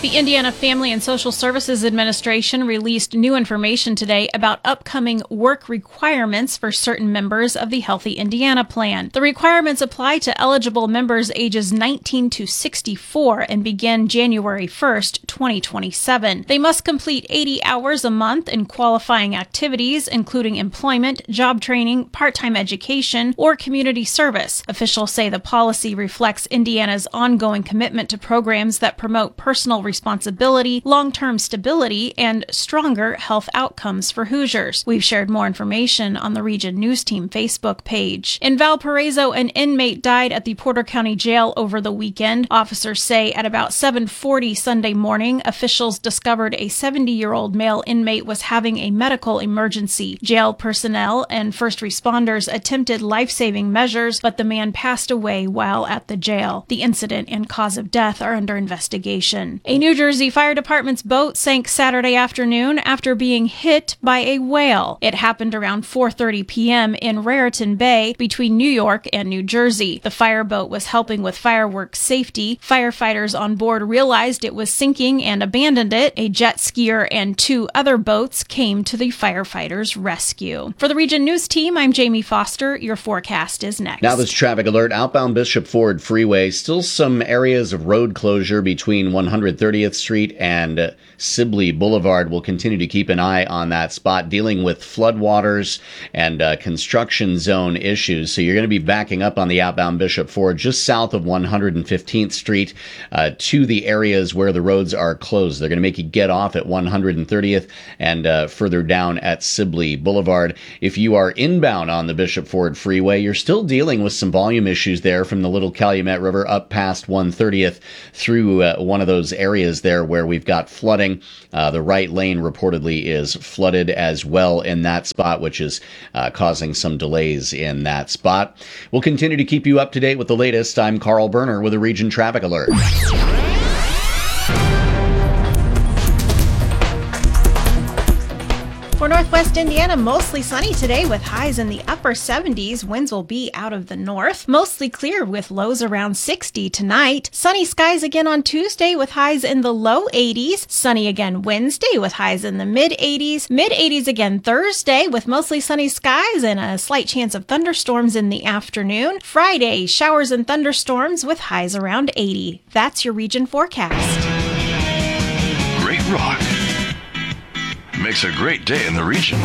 The Indiana Family and Social Services Administration released new information today about upcoming work requirements for certain members of the Healthy Indiana Plan. The requirements apply to eligible members ages 19 to 64 and begin January 1st, 2027. They must complete 80 hours a month in qualifying activities, including employment, job training, part-time education, or community service. Officials say the policy reflects Indiana's ongoing commitment to programs that promote personal responsibility, long-term stability, and stronger health outcomes for Hoosiers. We've shared more information on the Region News Team Facebook page. In Valparaiso, an inmate died at the Porter County Jail over the weekend. Officers say at about 7:40 Sunday morning, officials discovered a 70-year-old male inmate was having a medical emergency. Jail personnel and first responders attempted life-saving measures, but the man passed away while at the jail. The incident and cause of death are under investigation. A New Jersey Fire Department's boat sank Saturday afternoon after being hit by a whale. It happened around 4:30 p.m. in Raritan Bay between New York and New Jersey. The fireboat was helping with fireworks safety. Firefighters on board realized it was sinking and abandoned it. A jet skier and 2 other boats came to the firefighters' rescue. For the Region News Team, I'm Jamie Foster. Your forecast is next. Now this traffic alert, outbound Bishop Ford Freeway, still some areas of road closure between 130th Street and Sibley Boulevard. We'll continue to keep an eye on that spot, dealing with floodwaters and construction zone issues. So you're going to be backing up on the outbound Bishop Ford just south of 115th Street to the areas where the roads are closed. They're going to make you get off at 130th and further down at Sibley Boulevard. If you are inbound on the Bishop Ford Freeway, you're still dealing with some volume issues there from the Little Calumet River up past 130th through one of those areas there where we've got flooding. The right lane reportedly is flooded as well in that spot, which is causing some delays in that spot. We'll continue to keep you up to date with the latest. I'm Carl Berner with a Region Traffic Alert. For Northwest Indiana, mostly sunny today with highs in the upper 70s. Winds will be out of the north. Mostly clear with lows around 60 tonight. Sunny skies again on Tuesday with highs in the low 80s. Sunny again Wednesday with highs in the mid 80s. Mid 80s again Thursday with mostly sunny skies and a slight chance of thunderstorms in the afternoon. Friday, showers and thunderstorms with highs around 80. That's your region forecast. Great rock makes a great day in the region.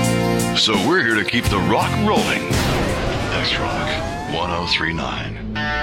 So we're here to keep the rock rolling. X Rock 1039.